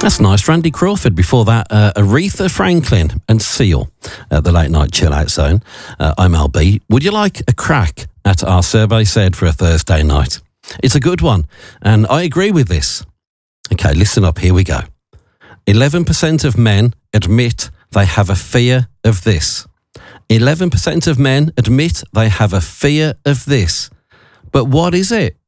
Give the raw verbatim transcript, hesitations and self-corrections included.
That's nice. Randy Crawford. Before that, uh, Aretha Franklin and Seal at the Late Night Chill Out Zone. Uh, I'm Al B. Would you like a crack at our survey said for a Thursday night? It's a good one, and I agree with this. Okay, listen up. Here we go. eleven percent of men admit they have a fear of this. eleven percent of men admit they have a fear of this. But what is it?